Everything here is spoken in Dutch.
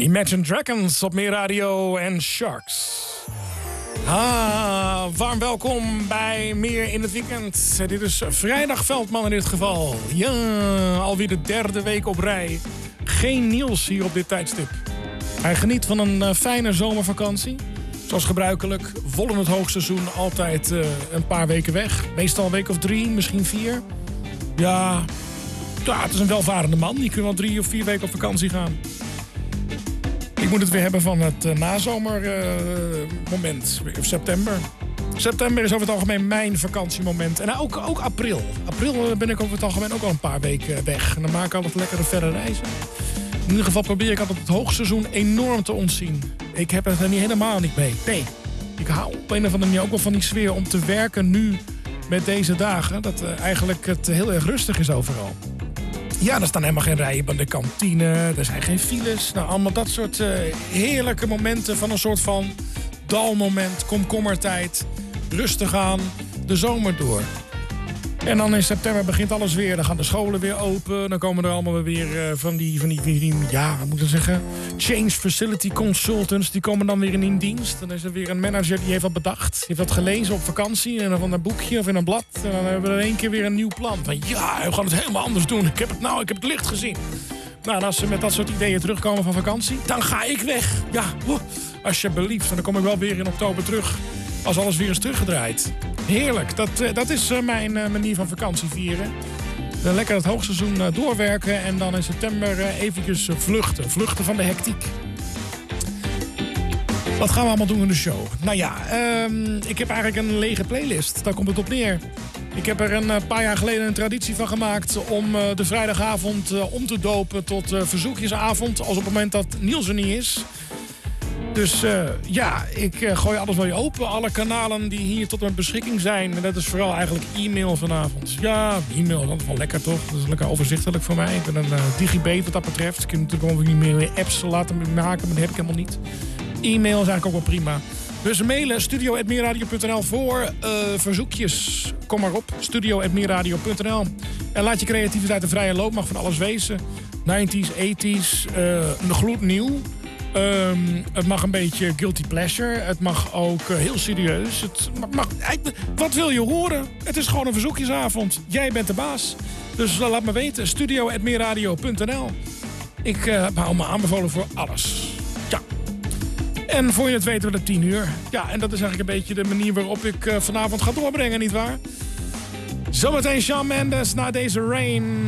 Imagine Dragons op Meer Radio en Sharks. Warm welkom bij Meer in het Weekend. Dit is vrijdag Veldman in dit geval. Ja, alweer de derde week op rij. Geen Niels hier op dit tijdstip. Hij geniet van een fijne zomervakantie. Zoals gebruikelijk, vol in het hoogseizoen altijd een paar weken weg. Meestal een week of 3, misschien 4. Ja, het is een welvarende man. Die kan wel 3 of 4 weken op vakantie gaan. Ik moet het weer hebben van het nazomermoment. September. September is over het algemeen mijn vakantiemoment. En ook april. April ben ik over het algemeen ook al een paar weken weg. En dan maak ik altijd lekkere verre reizen. In ieder geval probeer ik altijd het hoogseizoen enorm te ontzien. Ik heb het er helemaal niet mee. Nee, ik hou op een of andere manier ook wel van die sfeer om te werken nu met deze dagen. Dat eigenlijk het heel erg rustig is overal. Ja, er staan helemaal geen rijen bij de kantine. Er zijn geen files. Nou, allemaal dat soort heerlijke momenten van een soort van dalmoment, komkommertijd. Rustig aan, de zomer door. En dan in september begint alles weer. Dan gaan de scholen weer open. Dan komen er allemaal weer van die ja, wat moet ik zeggen? Change Facility Consultants. Die komen dan weer in dienst. Dan is er weer een manager die heeft wat bedacht. Die heeft wat gelezen op vakantie. En dan van een boekje of in een blad. En dan hebben we in één keer weer een nieuw plan. Van ja, we gaan het helemaal anders doen. Ik heb het licht gezien. Nou, en als ze met dat soort ideeën terugkomen van vakantie, dan ga ik weg. Ja, alsjeblieft. En dan kom ik wel weer in oktober terug. Als alles weer is teruggedraaid. Heerlijk. Dat is mijn manier van vakantie vieren. Lekker het hoogseizoen doorwerken. En dan in september eventjes vluchten. Vluchten van de hectiek. Wat gaan we allemaal doen in de show? Nou ja, ik heb eigenlijk een lege playlist. Daar komt het op neer. Ik heb er een paar jaar geleden een traditie van gemaakt om de vrijdagavond om te dopen tot verzoekjesavond. Als op het moment dat Niels er niet is. Dus ik gooi alles wel weer open. Alle kanalen die hier tot mijn beschikking zijn. En dat is vooral eigenlijk e-mail vanavond. Ja, e-mail, dat is wel lekker toch? Dat is lekker overzichtelijk voor mij. Ik ben een digibet wat dat betreft. Ik kan natuurlijk ook niet meer apps laten maken, maar dat heb ik helemaal niet. E-mail is eigenlijk ook wel prima. Dus mailen studio@meerradio.nl voor verzoekjes. Kom maar op, studio@meerradio.nl. En laat je creativiteit de vrije loop, mag van alles wezen. 90s, 80s, gloednieuw. Het mag een beetje guilty pleasure. Het mag ook heel serieus. Wat wil je horen? Het is gewoon een verzoekjesavond. Jij bent de baas. Dus laat me weten. studio@meerradio.nl. Ik hou me aanbevolen voor alles. Ja. En voor je het weten we het 10 uur. Ja, en dat is eigenlijk een beetje de manier waarop ik vanavond ga doorbrengen, nietwaar? Zometeen Shawn Mendes na deze Rain.